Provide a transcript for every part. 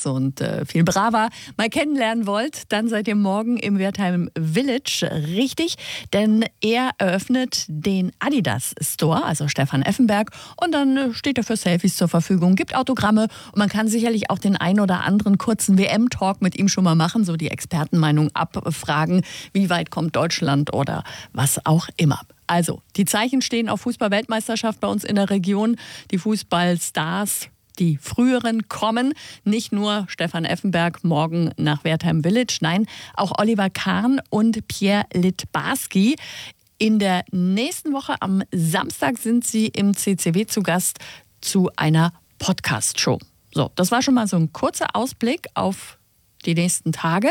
anders und viel braver mal kennenlernen wollt, dann seid ihr morgen im Wertheim Village richtig, denn er eröffnet den Adidas Store, also Stefan Effenberg, und dann steht er für Selfies zur Verfügung, gibt Autogramme und man kann sicherlich auch den ein oder anderen kurzen WM-Talk mit ihm schon mal machen, so die Expertenmeinung abfragen, wie weit kommt Deutschland oder was auch immer. Also, die Zeichen stehen auf Fußball-Weltmeisterschaft bei uns in der Region. Die Fußballstars, die früheren, kommen. Nicht nur Stefan Effenberg morgen nach Wertheim Village, nein, auch Oliver Kahn und Pierre Littbarski. In der nächsten Woche am Samstag sind sie im CCW zu Gast zu einer Podcast-Show. So, das war schon mal so ein kurzer Ausblick auf die nächsten Tage.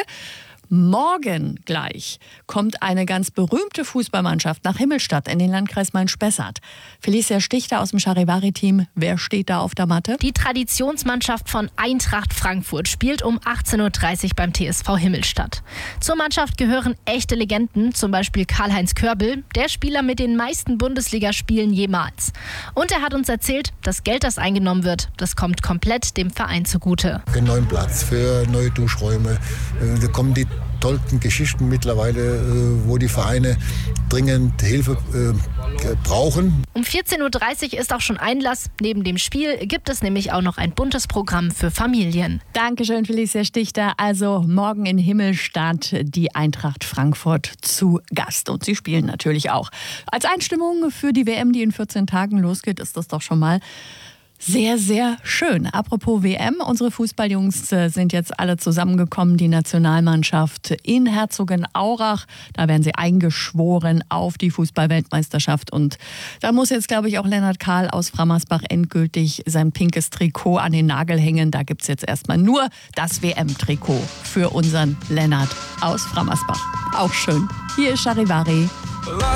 Morgen gleich kommt eine ganz berühmte Fußballmannschaft nach Himmelstadt in den Landkreis Main-Spessart. Felicia Stichter aus dem Charivari-Team, wer steht da auf der Matte? Die Traditionsmannschaft von Eintracht Frankfurt spielt um 18.30 Uhr beim TSV Himmelstadt. Zur Mannschaft gehören echte Legenden, zum Beispiel Karl-Heinz Körbel, der Spieler mit den meisten Bundesligaspielen jemals. Und er hat uns erzählt, das Geld, das eingenommen wird, das kommt komplett dem Verein zugute. Für einen neuen Platz, für neue Duschräume, da kommen die tollsten Geschichten mittlerweile, wo die Vereine dringend Hilfe brauchen. Um 14.30 Uhr ist auch schon Einlass. Neben dem Spiel gibt es nämlich auch noch ein buntes Programm für Familien. Dankeschön, Felicia Stichter. Also morgen in Himmelstadt die Eintracht Frankfurt zu Gast. Und sie spielen natürlich auch. Als Einstimmung für die WM, die in 14 Tagen losgeht, ist das doch schon mal sehr, sehr schön. Apropos WM, unsere Fußballjungs sind jetzt alle zusammengekommen, die Nationalmannschaft in Herzogenaurach. Da werden sie eingeschworen auf die Fußball-Weltmeisterschaft. Und da muss jetzt, glaube ich, auch Lennart Kahl aus Frammersbach endgültig sein pinkes Trikot an den Nagel hängen. Da gibt es jetzt erstmal nur das WM-Trikot für unseren Lennart aus Frammersbach. Auch schön. Hier ist Charivari.